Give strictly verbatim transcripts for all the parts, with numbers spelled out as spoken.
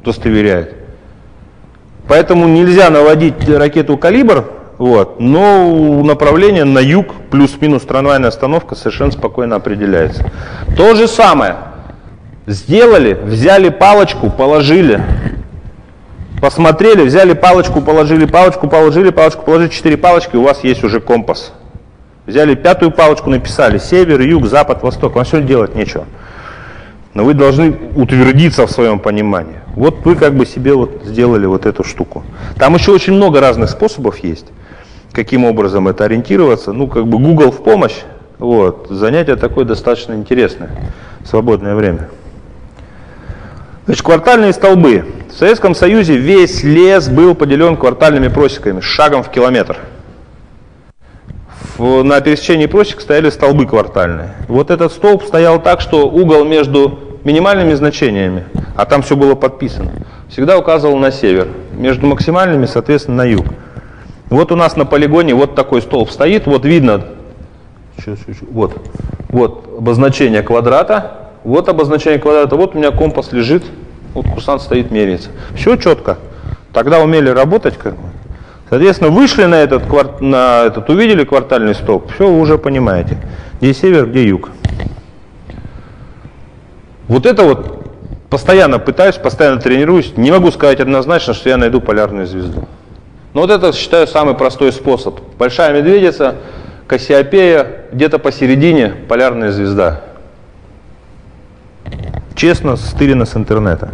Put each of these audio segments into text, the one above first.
удостоверяет. Поэтому нельзя наводить ракету «Калибр», вот, но направление на юг плюс-минус трамвайная остановка совершенно спокойно определяется. То же самое. Сделали, взяли палочку, положили, посмотрели, взяли палочку, положили, палочку, положили, палочку, положили, четыре палочки, у вас есть уже компас. Взяли пятую палочку, написали север, юг, запад, восток, вам все делать нечего. Но вы должны утвердиться в своем понимании. Вот вы как бы себе вот сделали вот эту штуку. Там еще очень много разных способов есть, каким образом это ориентироваться. Ну, как бы Google в помощь. Вот. Занятие такое достаточно интересное в свободное время. Значит, квартальные столбы. В Советском Союзе весь лес был поделен квартальными просеками, шагом в километр. В, на пересечении просек стояли столбы квартальные. Вот этот столб стоял так, что угол между минимальными значениями, а там все было подписано, всегда указывал на север. Между максимальными, соответственно, на юг. Вот у нас на полигоне вот такой столб стоит, вот видно, вот, вот обозначение квадрата, вот обозначение квадрата, вот у меня компас лежит, вот курсант стоит, меряется. Все четко. Тогда умели работать, как бы. Соответственно, вышли на этот, на этот, увидели квартальный столб, все, вы уже понимаете, где север, где юг. Вот это вот постоянно пытаюсь, постоянно тренируюсь, не могу сказать однозначно, что я найду полярную звезду. Но вот это, считаю, самый простой способ. Большая медведица, Кассиопея, где-то посередине полярная звезда. Честно, стырено с интернета.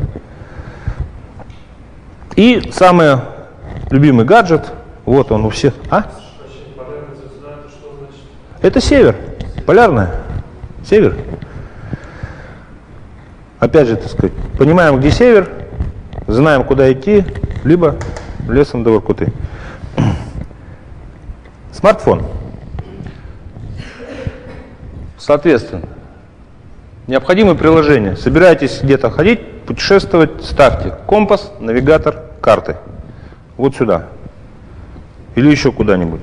И самый любимый гаджет, вот он у всех. А? Это север, полярная, север. Опять же, так сказать, понимаем, где север, знаем, куда идти, либо лесом до Воркуты. Смартфон. Соответственно, необходимые приложения. Собираетесь где-то ходить, путешествовать, ставьте компас, навигатор, карты. Вот сюда. Или еще куда-нибудь.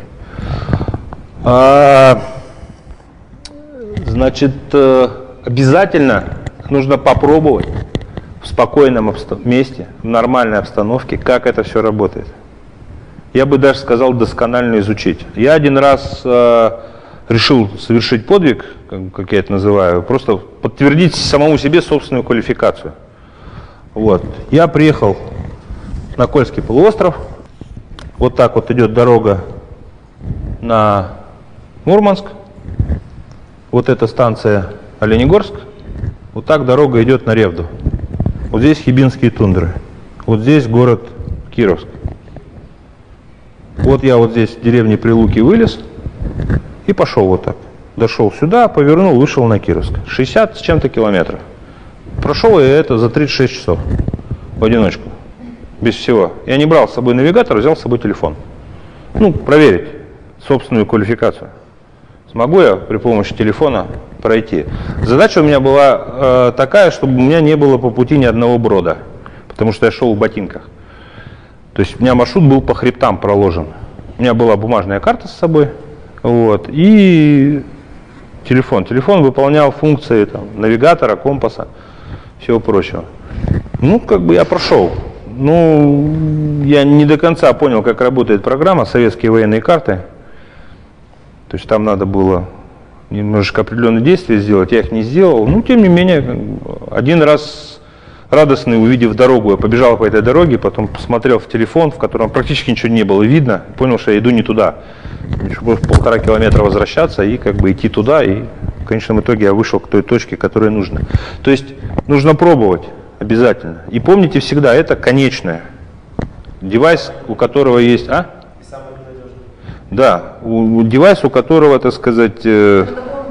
А, значит, обязательно нужно попробовать в спокойном месте, в нормальной обстановке, как это все работает. Я бы даже сказал, досконально изучить. Я один раз э, решил совершить подвиг, как я это называю, просто подтвердить самому себе собственную квалификацию. Вот. Я приехал на Кольский полуостров. Вот так вот идет дорога на Мурманск. Вот эта станция Оленегорск. Вот так дорога идет на Ревду. Вот здесь Хибинские тундры. Вот здесь город Кировск. Вот я вот здесь в деревне Прилуки вылез и пошел вот так. Дошел сюда, повернул, вышел на Кировск. шестьдесят с чем-то километров. Прошел я это за тридцать шесть часов в одиночку. Без всего. Я не брал с собой навигатор, взял с собой телефон. Ну, проверить собственную квалификацию. Смогу я при помощи телефона пройти? Задача у меня была э, такая, чтобы у меня не было по пути ни одного брода. Потому что я шел в ботинках. То есть у меня маршрут был по хребтам проложен. У меня была бумажная карта с собой. Вот, и телефон. Телефон выполнял функции там, навигатора, компаса, всего прочего. Ну, как бы я прошел. Ну, я не до конца понял, как работает программа «Советские военные карты». То есть там надо было немножечко определенные действия сделать, я их не сделал. Ну, тем не менее, один раз радостный, увидев дорогу, я побежал по этой дороге, потом посмотрел в телефон, в котором практически ничего не было видно, понял, что я иду не туда. Еще полтора километра возвращаться и как бы идти туда, и в конечном итоге я вышел к той точке, которая нужна. То есть нужно пробовать обязательно. И помните всегда, это конечное. Девайс, у которого есть... А? Да, у, у девайс, у которого, так сказать... Э,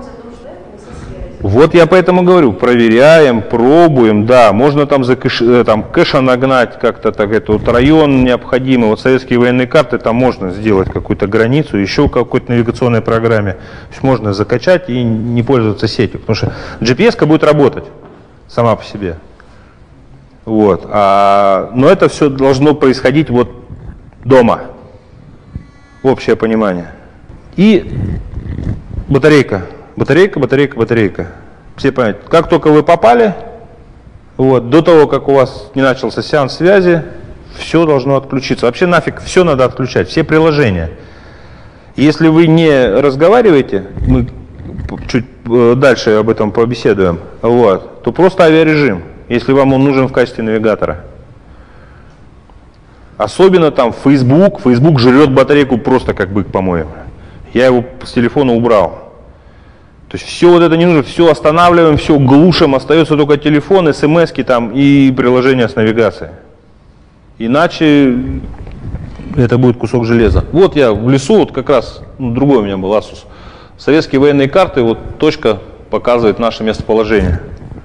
вот я поэтому говорю, проверяем, пробуем, да, можно там, за кэш, там кэша нагнать как-то, так, это вот район необходимый, вот советские военные карты, там можно сделать какую-то границу, еще в какой-то навигационной программе, то есть можно закачать и не пользоваться сетью, потому что джи пи эс-ка будет работать сама по себе, вот, а, но это все должно происходить вот дома, общее понимание, и батарейка. Батарейка, батарейка, батарейка. Все понимают, как только вы попали, Вот, до того, как у вас не начался сеанс связи, все должно отключиться. Вообще нафиг все надо отключать, все приложения. Если вы не разговариваете, мы чуть дальше об этом побеседуем, вот, то просто авиарежим, если вам он нужен в качестве навигатора. Особенно там Facebook, Facebook жрет батарейку просто как бык, по-моему. Я его с телефона убрал. То есть все вот это не нужно, все останавливаем, все глушим, остается только телефон, смс-ки там и приложение с навигацией. Иначе это будет кусок железа. Вот я в лесу, вот как раз, ну, другой у меня был Asus. Советские военные карты, вот точка показывает наше местоположение.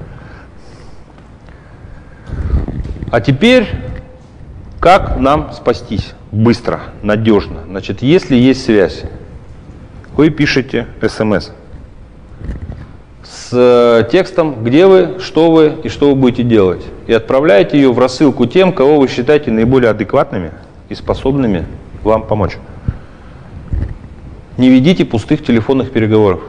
А теперь, как нам спастись быстро, надежно? Значит, если есть связь, вы пишете смс с текстом, где вы, что вы и что вы будете делать. И отправляете ее в рассылку тем, кого вы считаете наиболее адекватными и способными вам помочь. Не ведите пустых телефонных переговоров.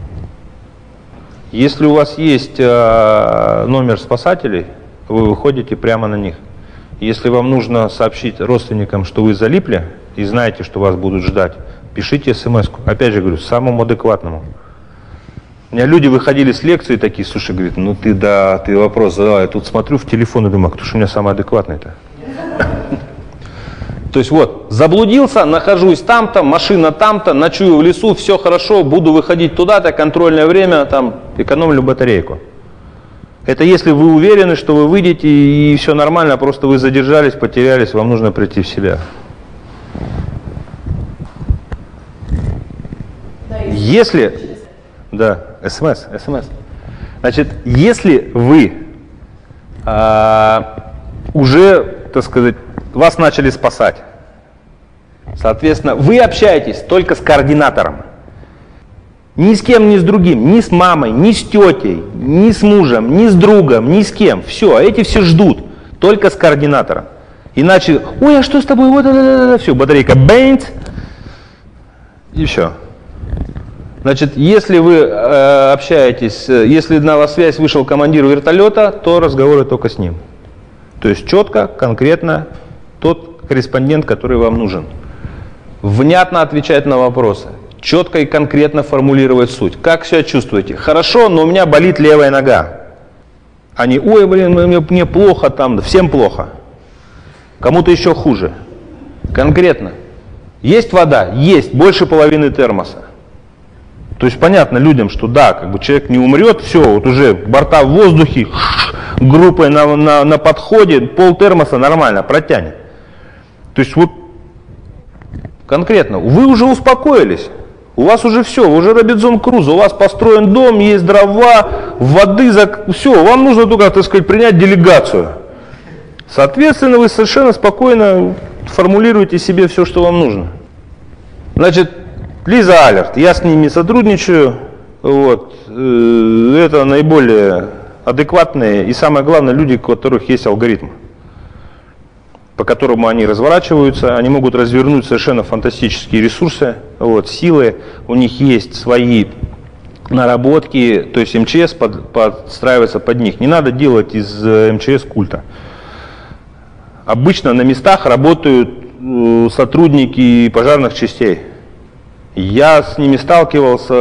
Если у вас есть э, номер спасателей, вы выходите прямо на них. Если вам нужно сообщить родственникам, что вы залипли и знаете, что вас будут ждать, пишите смс-ку. Опять же говорю, самому адекватному. У меня люди выходили с лекции такие, слушай, говорит, ну ты да, ты вопрос задал, я тут смотрю в телефон и думаю, а кто же у меня самый адекватный-то? То есть вот, заблудился, нахожусь там-то, машина там-то, ночую в лесу, все хорошо, буду выходить туда-то, контрольное время, там, экономлю батарейку. Это если вы уверены, что вы выйдете и все нормально, просто вы задержались, потерялись, вам нужно прийти в себя. Если... Да, смс, смс. Значит, если вы а, уже, так сказать, вас начали спасать, соответственно, вы общаетесь только с координатором. Ни с кем, ни с другим, ни с мамой, ни с тетей, ни с мужем, ни с другом, ни с кем. Все, эти все ждут, только с координатором. Иначе, ой, а что с тобой? Вот, да, да, да, все, батарейка бэнт, и все. Значит, если вы э, общаетесь, если на вас связь вышел командир вертолета, то разговоры только с ним. То есть четко, конкретно тот корреспондент, который вам нужен. Внятно отвечать на вопросы, четко и конкретно формулировать суть. Как себя чувствуете? Хорошо, но у меня болит левая нога. А не, ой, блин, мне, мне плохо там, всем плохо. Кому-то еще хуже. Конкретно. Есть вода? Есть, больше половины термоса. То есть понятно людям, что да, как бы человек не умрет, все, вот уже борта в воздухе, группой на, на, на подходе, пол термоса нормально протянет. То есть вот конкретно, вы уже успокоились, у вас уже все, вы уже Робинзон Крузо, у вас построен дом, есть дрова, воды, все, вам нужно только, так сказать, принять делегацию. Соответственно, вы совершенно спокойно формулируете себе все, что вам нужно. Значит, Лиза Алерт, я с ними сотрудничаю, вот, это наиболее адекватные и самое главное люди, у которых есть алгоритм, по которому они разворачиваются, они могут развернуть совершенно фантастические ресурсы, вот, силы, у них есть свои наработки, то есть эм че эс под, подстраивается под них, не надо делать из эм че эс культа. Обычно на местах работают сотрудники пожарных частей. Я с ними сталкивался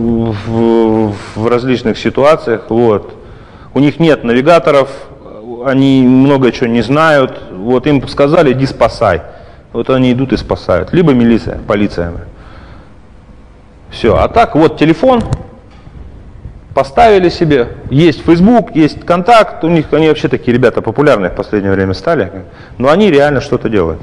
в, в различных ситуациях. Вот. У них нет навигаторов, они много чего не знают. Вот им сказали, иди спасай. Вот они идут и спасают. Либо милиция, полиция. Все. А так вот телефон поставили себе. Есть Facebook, есть контакт. У них они вообще такие ребята популярные в последнее время стали. Но они реально что-то делают.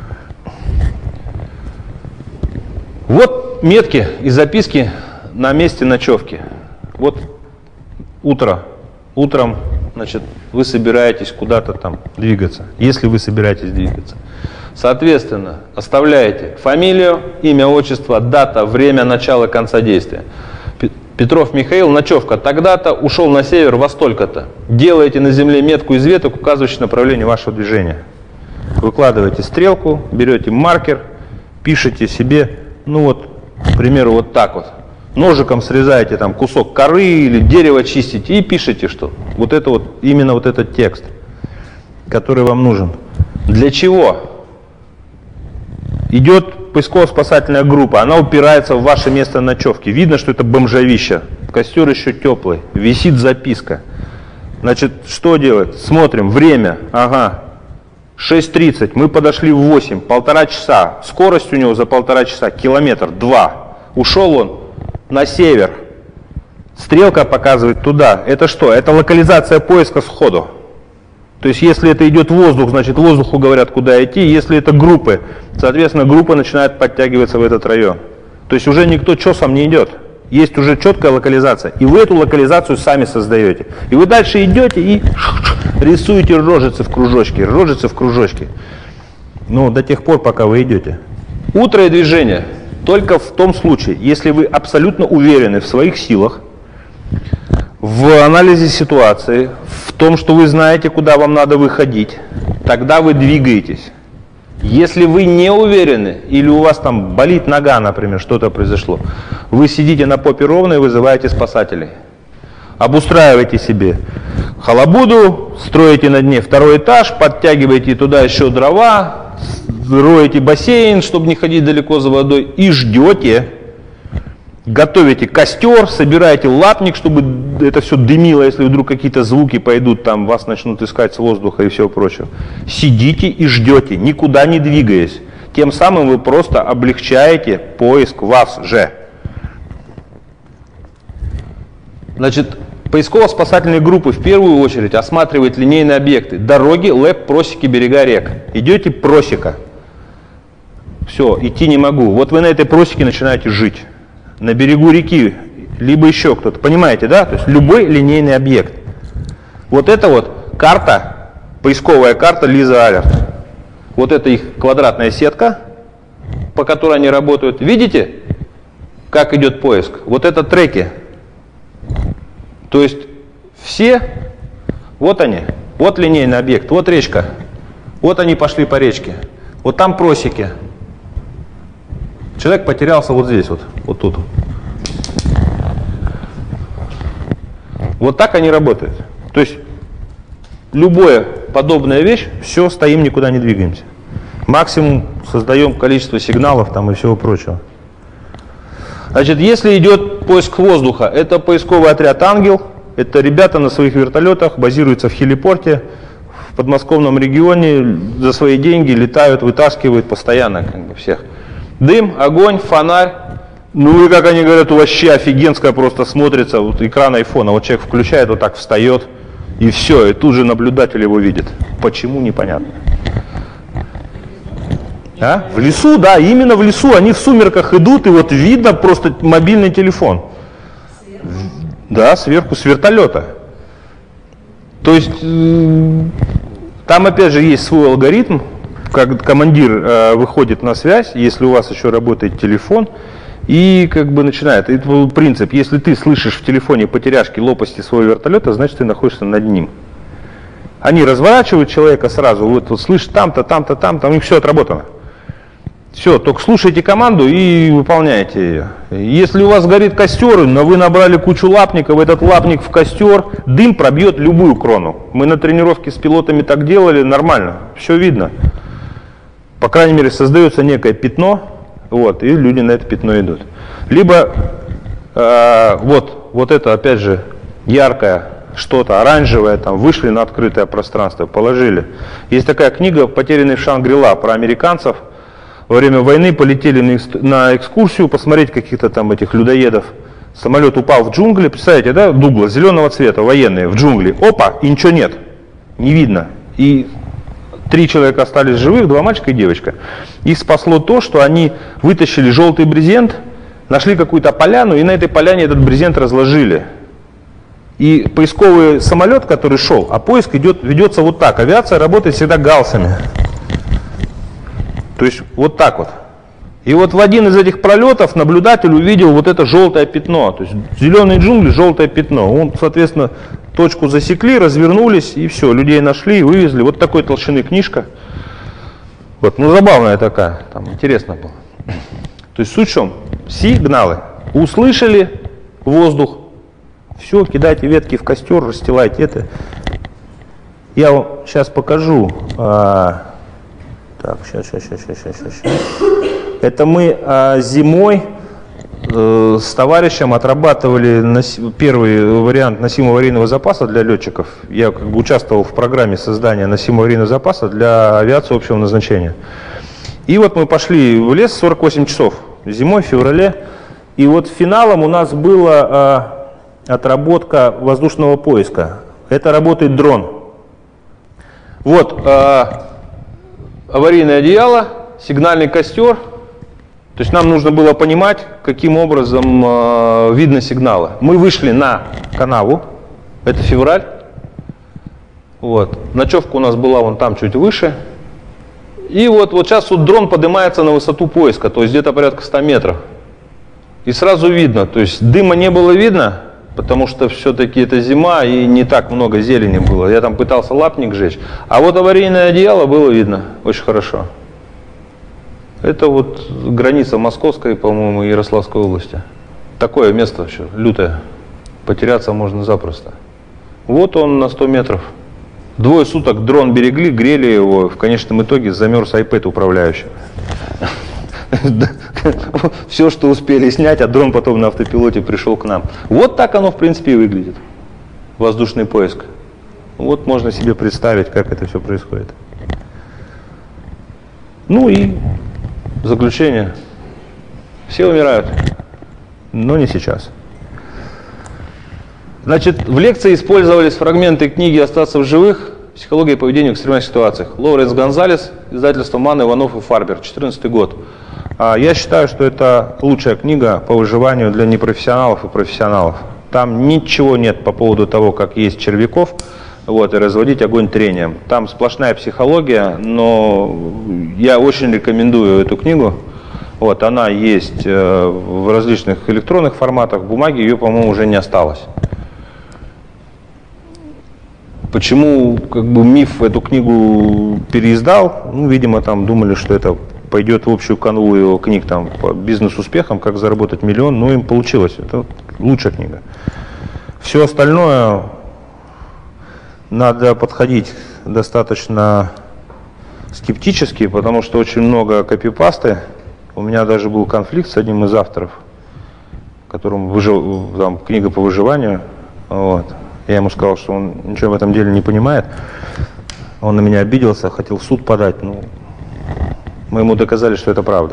Вот метки и записки на месте ночевки. Вот утро. Утром, значит, вы собираетесь куда-то там двигаться, если вы собираетесь двигаться. Соответственно, оставляете фамилию, имя, отчество, дата, время начала, конца действия. Петров Михаил, ночевка тогда-то, ушел на север во столько-то. Делаете на земле метку из веток, указывающую направление вашего движения. Выкладываете стрелку, берете маркер, пишете себе. Ну вот, к примеру, вот так вот. ножиком срезаете там кусок коры или дерево чистите и пишете, что вот это вот, именно вот этот текст, который вам нужен. Для чего? Идет поисково-спасательная группа, она упирается в ваше место ночевки. Видно, что это бомжовище, костер еще теплый, висит записка. Значит, что делать? Смотрим, время, ага, шесть тридцать, мы подошли в восемь, полтора часа, скорость у него за полтора часа, километр, два. Ушел он на север, стрелка показывает туда. Это что? Это локализация поиска сходу. То есть, если это идет воздух, значит воздуху говорят, куда идти. Если это группы, соответственно, группа начинает подтягиваться в этот район. То есть, уже никто чосом не идет. Есть уже четкая локализация. И вы эту локализацию сами создаете. И вы дальше идете и рисуете рожицы в кружочки. Рожицы в кружочки. Ну, до тех пор, пока вы идете. Утро и движение только в том случае, если вы абсолютно уверены в своих силах, в анализе ситуации, в том, что вы знаете, куда вам надо выходить, тогда вы двигаетесь. Если вы не уверены, или у вас там болит нога, например, что-то произошло, вы сидите на попе ровно и вызываете спасателей. Обустраиваете себе халабуду, строите над ней второй этаж, подтягиваете туда еще дрова, роете бассейн, чтобы не ходить далеко за водой, и ждете. Готовите костер, собираете лапник, чтобы это все дымило, если вдруг какие-то звуки пойдут, там вас начнут искать с воздуха и всего прочего. Сидите и ждете, никуда не двигаясь. Тем самым вы просто облегчаете поиск вас же. Значит, поисково-спасательные группы в первую очередь осматривают линейные объекты. Дороги, лэп, просеки, берега рек. Идете просека. Все, идти не могу. Вот вы на этой просеке начинаете жить. На берегу реки, либо еще кто-то. Понимаете, да? То есть любой линейный объект. Вот это вот карта, поисковая карта Лиза Алерт. Вот это их квадратная сетка, по которой они работают. Видите, как идет поиск? Вот это треки. То есть все, вот они, вот линейный объект, вот речка. Вот они пошли по речке. Вот там просеки. Человек потерялся вот здесь, вот, вот тут. Вот так они работают. То есть, любая подобная вещь, все, стоим, никуда не двигаемся. Максимум создаем количество сигналов там и всего прочего. Значит, если идет поиск воздуха, это поисковый отряд «Ангел». Это ребята на своих вертолетах, базируются в хелипорте, в подмосковном регионе, за свои деньги летают, вытаскивают постоянно как бы всех. Дым, огонь, фонарь. Ну и как они говорят, вообще офигенская просто смотрится. Вот экран айфона, вот человек включает, вот так встает, и все, и тут же наблюдатель его видит. Почему, непонятно. А? В лесу, да, именно в лесу. Они в сумерках идут, и вот видно просто мобильный телефон. Сверху? Да, сверху, с вертолета. То есть, там опять же есть свой алгоритм. Как командир э, выходит на связь, если у вас еще работает телефон, и как бы начинает. Это принцип, если ты слышишь в телефоне потеряшки, лопасти своего вертолета, значит ты находишься над ним. Они разворачивают человека сразу, вот, вот слышишь там-то, там-то, там-то, у них все отработано. Все, только слушайте команду и выполняйте ее. Если у вас горит костер, но вы набрали кучу лапников, этот лапник в костер, дым пробьет любую крону. Мы на тренировке с пилотами так делали, нормально, все видно. По крайней мере, создается некое пятно, вот, и люди на это пятно идут. Либо э, вот, вот это, опять же, яркое что-то, оранжевое, там, вышли на открытое пространство, положили. Есть такая книга «Потерянный в Шангри-Ла» про американцев. Во время войны полетели на, на экскурсию посмотреть каких-то там этих людоедов. Самолет упал в джунгли, представляете, да, Дуглас, зеленого цвета, военные, в джунгли. Опа, и ничего нет, не видно. И три человека остались живых, два мальчика и девочка. Их спасло то, что они вытащили желтый брезент, нашли какую-то поляну, и на этой поляне этот брезент разложили. И поисковый самолет, который шел, а поиск идет, ведется вот так. Авиация работает всегда галсами. То есть вот так вот. И вот в один из этих пролетов наблюдатель увидел вот это желтое пятно. То есть зеленые джунгли, желтое пятно. Он, соответственно, точку засекли, развернулись, и все, людей нашли, вывезли. Вот такой толщины книжка. Вот, ну забавная такая, там интересно было. То есть суть в чем? Сигналы. Услышали воздух, все, кидайте ветки в костер, расстилайте это. Я вам сейчас покажу. А, так, сейчас, сейчас, сейчас, сейчас, сейчас, сейчас. Это мы а, зимой э, с товарищем отрабатывали носи, первый вариант носимого аварийного запаса для летчиков. Я как бы участвовал в программе создания носимого аварийного запаса для авиации общего назначения. И вот мы пошли в лес сорок восемь часов зимой, в феврале. И вот финалом у нас была э, отработка воздушного поиска. Это работает дрон. Вот э, аварийное одеяло, сигнальный костер. То есть нам нужно было понимать, каким образом э, видно сигналы. Мы вышли на канаву, это февраль. Вот. Ночевка у нас была вон там чуть выше. И вот, вот сейчас вот дрон поднимается на высоту поиска, то есть где-то порядка ста метров. И сразу видно, то есть дыма не было видно, потому что все-таки это зима и не так много зелени было. Я там пытался лапник жечь. А вот аварийное одеяло было видно очень хорошо. Это вот граница Московской, по-моему, и Ярославской области. Такое место вообще лютое. Потеряться можно запросто. Вот он на сто метров. Двое суток дрон берегли, грели его. В конечном итоге замерз iPad управляющего. Все, что успели снять, а дрон потом на автопилоте пришел к нам. Вот так оно, в принципе, и выглядит. Воздушный поиск. Вот можно себе представить, как это все происходит. Ну и заключение. Все умирают, но не сейчас. Значит, в лекции использовались фрагменты книги «Остаться в живых. Психология и поведение в экстремальных ситуациях». Лоуренс Гонзалес, издательство Манн, Иванов и Фарбер, две тысячи четырнадцатый год. Я считаю, что это лучшая книга по выживанию для непрофессионалов и профессионалов. Там ничего нет по поводу того, как есть червяков, вот, и разводить огонь трением. Там сплошная психология, но я очень рекомендую эту книгу. Вот, она есть в различных электронных форматах, бумаги ее, по-моему, уже не осталось. Почему как бы МИФ эту книгу переиздал? Ну, видимо, там думали, что это пойдет в общую канву его книг там, по бизнес-успехам, как заработать миллион, но им получилось. Это лучшая книга. Все остальное надо подходить достаточно скептически, потому что очень много копипасты. У меня даже был конфликт с одним из авторов, которому выжил, там, книга по выживанию. Вот. Я ему сказал, что он ничего в этом деле не понимает. Он на меня обиделся, хотел в суд подать. Ну, мы ему доказали, что это правда.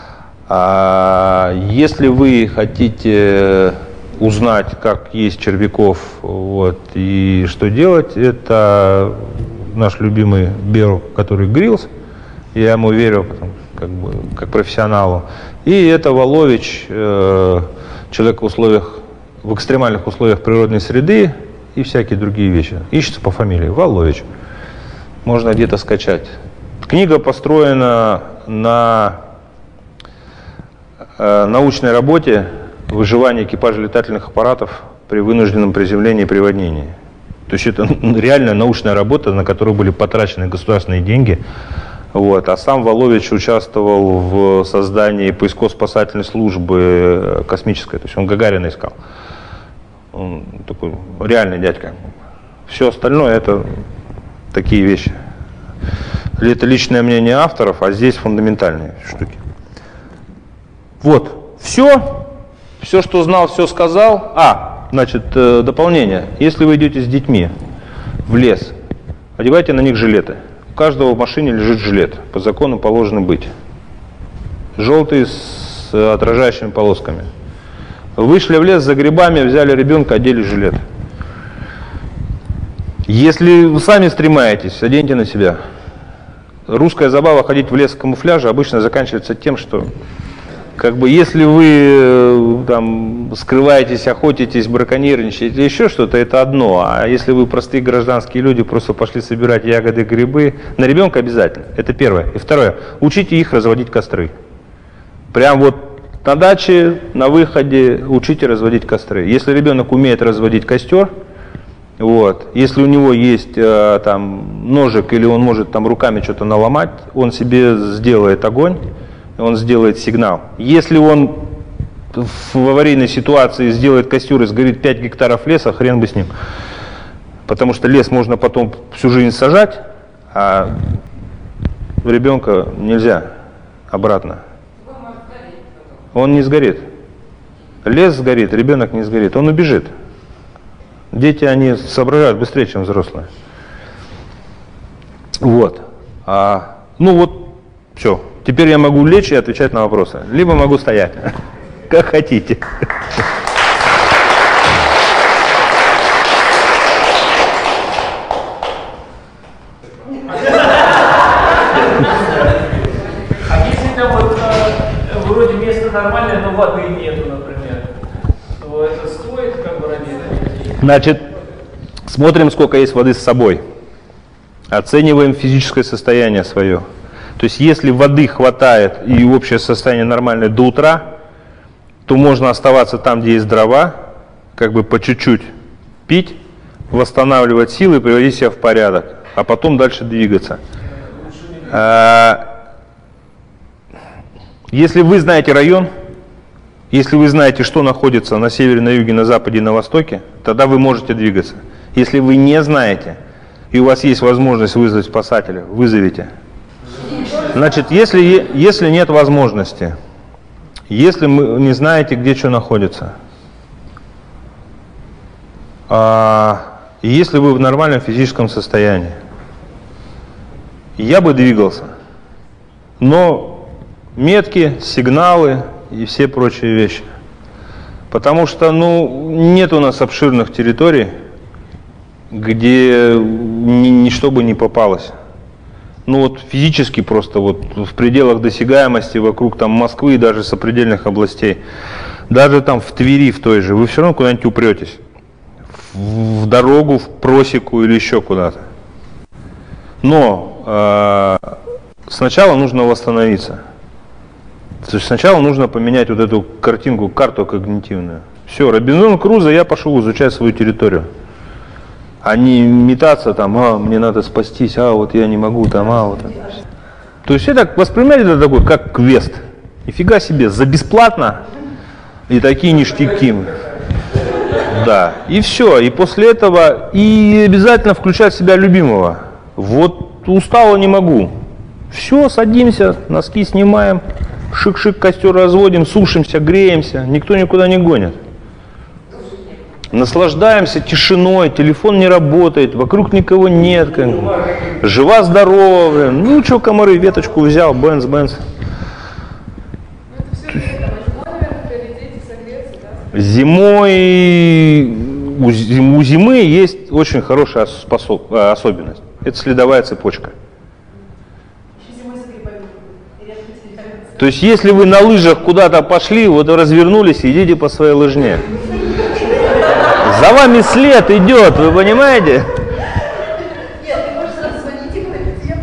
А если вы хотите узнать, как есть червяков, вот, и что делать, это наш любимый Берл, который Гриллс. Я ему верю как бы, как профессионалу. И это Волович, э, человек в условиях, в экстремальных условиях природной среды и всякие другие вещи. Ищется по фамилии Волович. Можно где-то скачать. Книга построена на э, научной работе выживания экипажа летательных аппаратов при вынужденном приземлении и приводнении. То есть это реальная научная работа, на которую были потрачены государственные деньги. Вот. А сам Волович участвовал в создании поисково-спасательной службы космической. То есть он Гагарина искал. Он такой реальный дядька. Все остальное это такие вещи. Это личное мнение авторов, а здесь фундаментальные штуки. Вот. Все. Все, что знал, все сказал. А, значит, э, дополнение. Если вы идете с детьми в лес, одевайте на них жилеты. У каждого в машине лежит жилет. По закону положено быть. Желтый с отражающими полосками. Вышли в лес за грибами, взяли ребенка, одели жилет. Если вы сами стремаетесь, оденьте на себя. Русская забава ходить в лес в камуфляже обычно заканчивается тем, что как бы если вы там скрываетесь, охотитесь, браконьерничаете, еще что-то, это одно. А если вы простые гражданские люди, просто пошли собирать ягоды, грибы, на ребенка обязательно. Это первое. И второе. Учите их разводить костры. Прям вот на даче, на выходе учите разводить костры. Если ребенок умеет разводить костер, вот, если у него есть э, там ножик или он может там руками что-то наломать, он себе сделает огонь, он сделает сигнал. Если он в аварийной ситуации сделает костер и сгорит пять гектаров леса, хрен бы с ним. Потому что лес можно потом всю жизнь сажать, а ребенка нельзя обратно. Он не сгорит. Лес сгорит, ребенок не сгорит, он убежит. Дети, они соображают быстрее, чем взрослые. Вот. А, ну вот, все. Теперь я могу лечь и отвечать на вопросы. Либо могу стоять. Как хотите. А если там вот э, вроде место нормальное, но воды нету, например, то это стоит как бы ради? Значит, смотрим, сколько есть воды с собой. Оцениваем физическое состояние свое. То есть, если воды хватает и общее состояние нормальное до утра, то можно оставаться там, где есть дрова, как бы по чуть-чуть пить, восстанавливать силы, приводить себя в порядок, а потом дальше двигаться. Если вы знаете район, если вы знаете, что находится на севере, на юге, на западе и на востоке, тогда вы можете двигаться. Если вы не знаете, и у вас есть возможность вызвать спасателя, вызовите. Значит, если, если нет возможности, если вы не знаете, где что находится, а, если вы в нормальном физическом состоянии, я бы двигался. Но метки, сигналы и все прочие вещи. Потому что, ну, нет у нас обширных территорий, где ни, ничто бы не попалось. Ну вот физически просто вот в пределах досягаемости вокруг там Москвы и даже сопредельных областей, даже там в Твери в той же, вы все равно куда-нибудь упретесь. В, в дорогу, в просеку или еще куда-то. Но э, сначала нужно восстановиться. То есть сначала нужно поменять вот эту картинку, карту когнитивную. Все, Робинзон Крузо, я пошел изучать свою территорию. А не метаться там, а, мне надо спастись, а, вот я не могу там, а, вот. То есть это воспринимать это такой, как квест. Нифига себе, за бесплатно и такие ништяки. Да, и все, и после этого, и обязательно включать в себя любимого. Вот устало не могу. Все, садимся, носки снимаем, шик-шик, костер разводим, сушимся, греемся, никто никуда не гонит. Наслаждаемся тишиной, телефон не работает, вокруг никого нет. Как бы. Жива-здорова, блин. Ну что, комары, веточку взял, бенз-бенз. Зимой, у зимы есть очень хорошая способ, особенность. Это следовая цепочка. То есть, если вы на лыжах куда-то пошли, вот развернулись, идите по своей лыжне. За вами след идет, вы понимаете? Нет, ты можешь сразу звонить и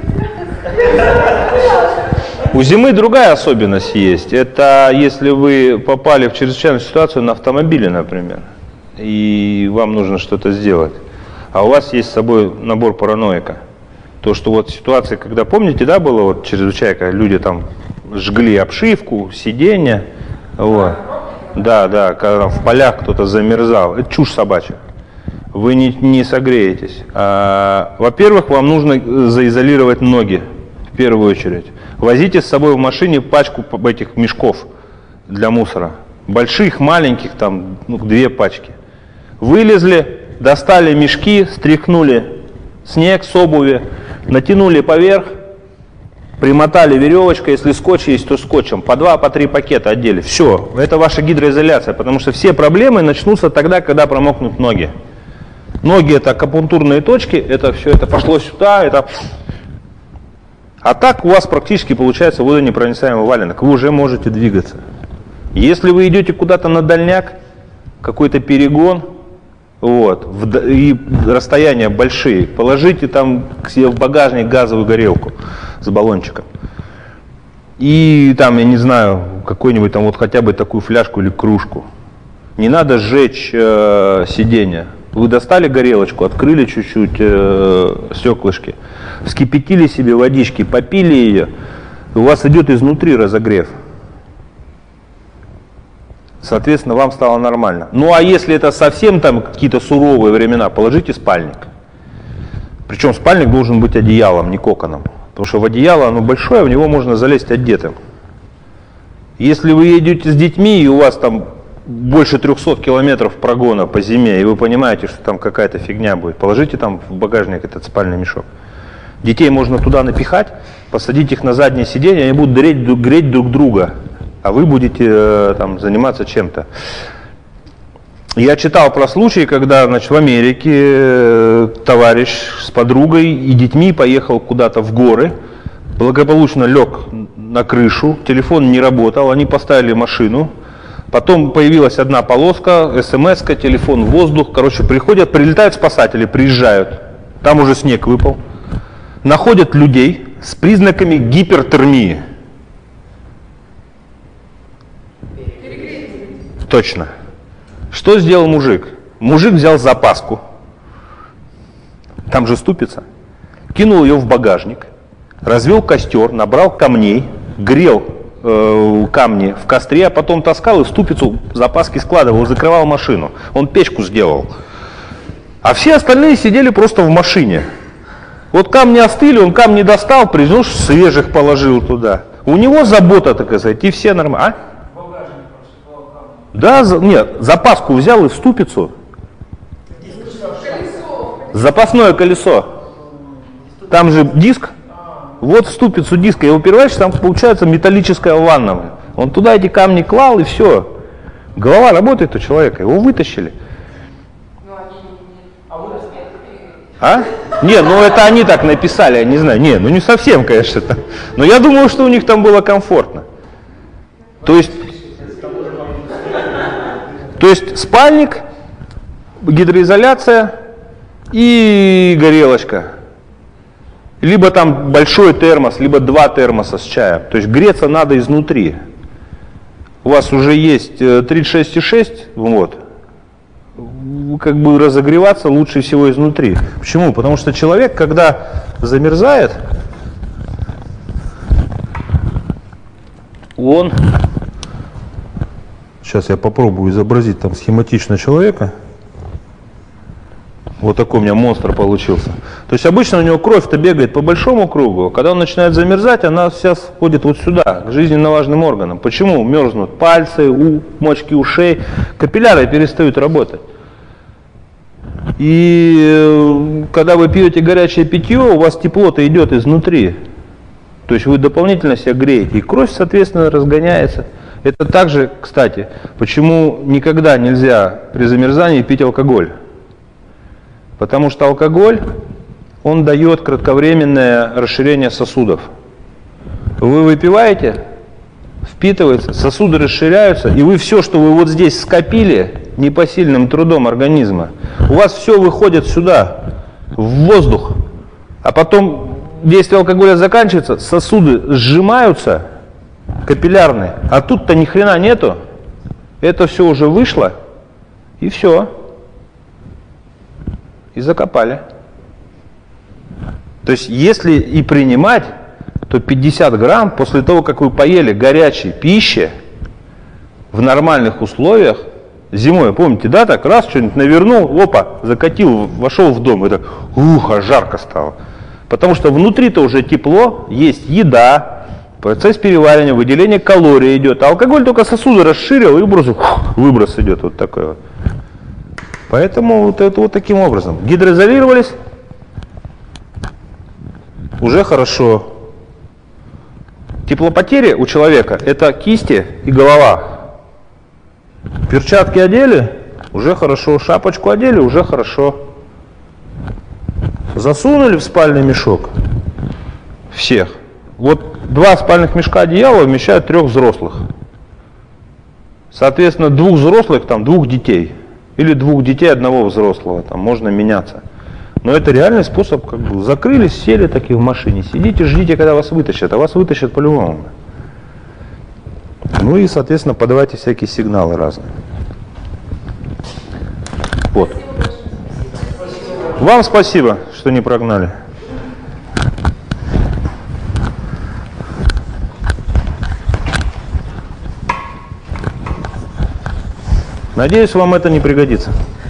говорить. У зимы другая особенность есть. Это если вы попали в чрезвычайную ситуацию на автомобиле, например, и вам нужно что-то сделать, а у вас есть с собой набор параноика. То, что вот ситуация, когда, помните, да, было вот чрезвычайка, люди там жгли обшивку, сиденья, вот. Да, да, когда в полях кто-то замерзал. Это чушь собачья. Вы не, не согреетесь. А, во-первых, вам нужно заизолировать ноги, в первую очередь. Возите с собой в машине пачку этих мешков для мусора. Больших, маленьких, там, ну, две пачки. Вылезли, достали мешки, стряхнули снег с обуви, натянули поверх, примотали веревочкой, если скотч есть, то скотчем. По два, по три пакета одели. Все, это ваша гидроизоляция, потому что все проблемы начнутся тогда, когда промокнут ноги. Ноги это акупунктурные точки, это все, это пошло сюда, это... А так у вас практически получается водонепроницаемый валенок, вы уже можете двигаться. Если вы идете куда-то на дальняк, какой-то перегон, вот, в, и расстояния большие, положите там к себе в багажник газовую горелку с баллончиком. И там, я не знаю, какой-нибудь там вот хотя бы такую фляжку или кружку. Не надо сжечь э, сиденье. Вы достали горелочку, открыли чуть-чуть э, стеклышки, вскипятили себе водички, попили ее, у вас идет изнутри разогрев. Соответственно, вам стало нормально. Ну а если это совсем там какие-то суровые времена, положите спальник. Причем спальник должен быть одеялом, не коконом. Потому что в одеяло оно большое, в него можно залезть одетым. Если вы едете с детьми и у вас там больше трехсот километров прогона по зиме, и вы понимаете, что там какая-то фигня будет, положите там в багажник этот спальный мешок. Детей можно туда напихать, посадить их на заднее сиденье, они будут греть, греть друг друга, а вы будете э, там заниматься чем-то. Я читал про случаи, когда, значит, в Америке э, товарищ с подругой и детьми поехал куда-то в горы, благополучно лег на крышу, телефон не работал, они поставили машину, потом появилась одна полоска, смс-ка, телефон в воздух, короче, приходят, прилетают спасатели, приезжают, там уже снег выпал, находят людей с признаками гипертherмии. Точно. Что сделал мужик? Мужик взял запаску, там же ступица, кинул ее в багажник, развел костер, набрал камней, грел э, камни в костре, а потом таскал и ступицу запаски складывал, закрывал машину. Он печку сделал. А все остальные сидели просто в машине. Вот камни остыли, он камни достал, признул, свежих положил туда. У него забота, так сказать, и все нормально. А? Да, за, нет, запаску взял и ступицу. Запасное колесо. Там же диск. Вот в ступицу диска. Его упираешь, там получается металлическая ванна. Он туда эти камни клал и все. Голова работает у человека. Его вытащили. А? Не, ну это они так написали, я не знаю. Не, ну не совсем, конечно. Это. Но я думаю, что у них там было комфортно. То есть... То есть спальник, гидроизоляция и горелочка. Либо там большой термос, либо два термоса с чаем. То есть греться надо изнутри. У вас уже есть тридцать шесть и шесть, вот. Как бы разогреваться лучше всего изнутри. Почему? Потому что человек, когда замерзает, он... Сейчас я попробую изобразить там схематично человека. Вот такой у меня монстр получился. То есть обычно у него кровь-то бегает по большому кругу. Когда он начинает замерзать, она вся сходит вот сюда, к жизненно важным органам. Почему? Мерзнут пальцы, у, мочки ушей, капилляры перестают работать. И когда вы пьете горячее питье, у вас тепло-то идет изнутри. То есть вы дополнительно себя греете. И кровь, соответственно, разгоняется. Это также, кстати, почему никогда нельзя при замерзании пить алкоголь. Потому что алкоголь, он дает кратковременное расширение сосудов. Вы выпиваете, впитывается, сосуды расширяются, и вы все, что вы вот здесь скопили непосильным трудом организма, у вас все выходит сюда, в воздух. А потом действие алкоголя заканчивается, сосуды сжимаются, капиллярные, а тут-то ни хрена нету, это все уже вышло, и все, и закопали. То есть если и принимать, то пятьдесят грамм после того, как вы поели горячей пищи в нормальных условиях, зимой, помните, да, так раз что-нибудь навернул, опа, закатил, вошел в дом, и так, ух, а жарко стало. Потому что внутри-то уже тепло, есть еда, процесс переваривания, выделение калорий идет. А алкоголь только сосуды расширил, и выброс, выброс идет вот такой вот. Поэтому вот это вот таким образом. Гидроизолировались, уже хорошо. Теплопотери у человека – это кисти и голова. Перчатки одели – уже хорошо. Шапочку одели – уже хорошо. Засунули в спальный мешок всех. Вот два спальных мешка одеяла вмещают трех взрослых. Соответственно, двух взрослых, там, двух детей. Или двух детей, одного взрослого. Там можно меняться. Но это реальный способ, как бы, закрылись, сели такие в машине, сидите, ждите, когда вас вытащат, а вас вытащат по-любому. Ну и, соответственно, подавайте всякие сигналы разные. Вот. Вам спасибо, что не прогнали. Надеюсь, вам это не пригодится.